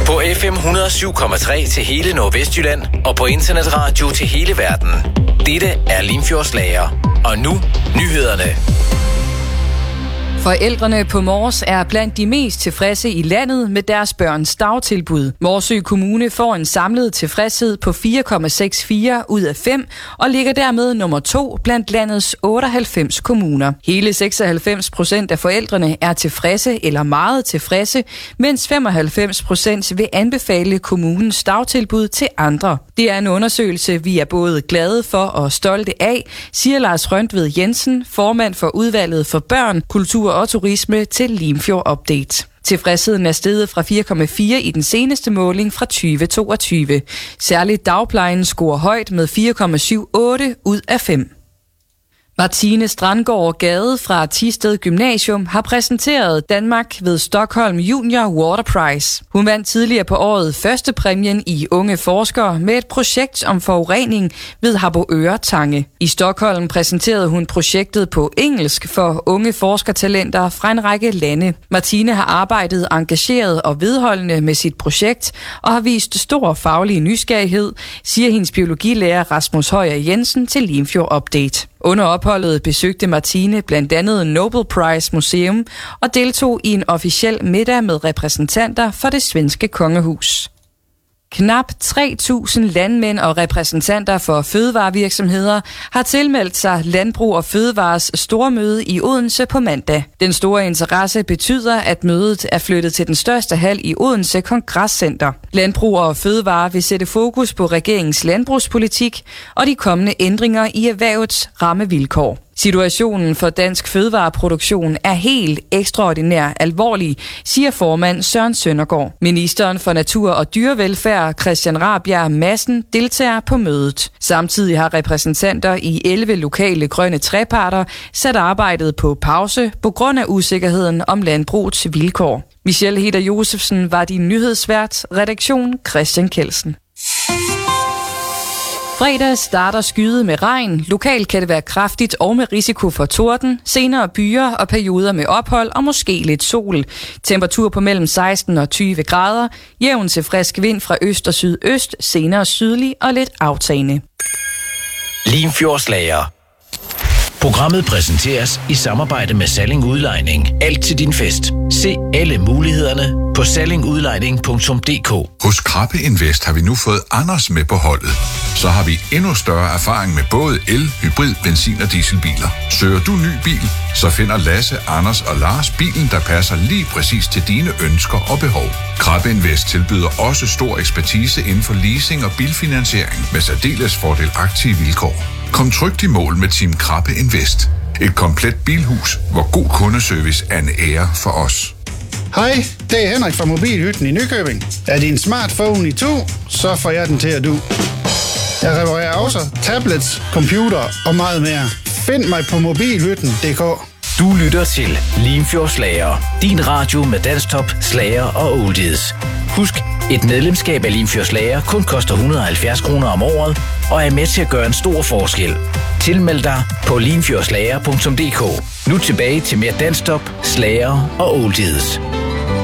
På FM 107,3 til hele Nordvestjylland og på internetradio til hele verden. Dette er Limfjords Lager. Og nu nyhederne. Forældrene på Mors er blandt de mest tilfredse i landet med deres børns dagtilbud. Morsø Kommune får en samlet tilfredshed på 4,64 ud af 5 og ligger dermed nummer 2 blandt landets 98 kommuner. Hele 96% af forældrene er tilfredse eller meget tilfredse, mens 95% vil anbefale kommunens dagtilbud til andre. Det er en undersøgelse, vi er både glade for og stolte af, siger Lars Røntved Jensen, formand for udvalget for børn, kultur og turisme til Limfjord Update. Tilfredsheden er steget fra 4,4 i den seneste måling fra 2022. Særligt dagplejen scorer højt med 4,78 ud af 5. Martine Strandgaard Gade fra Thisted Gymnasium har præsenteret Danmark ved Stockholm Junior Water Prize. Hun vandt tidligere på året første præmien i Unge Forskere med et projekt om forurening ved Harboøre Tange. I Stockholm præsenterede hun projektet på engelsk for unge forskertalenter fra en række lande. Martine har arbejdet engageret og vedholdende med sit projekt og har vist stor faglig nysgerrighed, siger hendes biologilærer Rasmus Højer Jensen til Limfjord Update. Under opholdet besøgte Martine blandt andet Nobel Prize Museum og deltog i en officiel middag med repræsentanter for det svenske kongehus. Knap 3.000 landmænd og repræsentanter for fødevarevirksomheder har tilmeldt sig Landbrug og Fødevares stormøde i Odense på mandag. Den store interesse betyder, at mødet er flyttet til den største hal i Odense Kongresscenter. Landbrug og Fødevare vil sætte fokus på regeringens landbrugspolitik og de kommende ændringer i erhvervets rammevilkår. Situationen for dansk fødevareproduktion er helt ekstraordinær alvorlig, siger formand Søren Søndergaard. Ministeren for Natur og Dyrevelfærd, Christian Rabjerg Madsen, deltager på mødet. Samtidig har repræsentanter i 11 lokale grønne treparter sat arbejdet på pause på grund af usikkerheden om landbrugets vilkår. Michelle Heder Josefsen var din nyhedsvært, redaktion Christian Kelsen. Fredag starter skyet med regn. Lokalt kan det være kraftigt og med risiko for torden, senere byer og perioder med ophold og måske lidt sol. Temperatur på mellem 16 og 20 grader. Jævn til frisk vind fra øst og sydøst, senere sydlig og lidt aftagende. Limfjords Lager. Programmet præsenteres i samarbejde med Salling Udlejning. Alt til din fest. Se alle mulighederne på sallingudlejning.dk. Hos Krabbe Invest har vi nu fået Anders med på holdet. Så har vi endnu større erfaring med både el, hybrid, benzin- og dieselbiler. Søger du ny bil, så finder Lasse, Anders og Lars bilen, der passer lige præcis til dine ønsker og behov. Krabbe Invest tilbyder også stor ekspertise inden for leasing og bilfinansiering med særdeles fordelagtige vilkår. Kom trygt i mål med Team Krabbe Invest. Et komplet bilhus, hvor god kundeservice er en ære for os. Hej, det er Henrik fra Mobilhytten i Nykøbing. Er din smartphone i to, så får jeg den til at du. Jeg reparerer også tablets, computer og meget mere. Find mig på mobilhytten.dk. Du lytter til Limfjords Lager. Din radio med dansktop, slager og oldies. Husk, et medlemskab af Limfjords Lager kun koster 170 kroner om året og er med til at gøre en stor forskel. Tilmeld dig på limfjordslager.dk. Nu tilbage til mere dansktop, slager og oldies.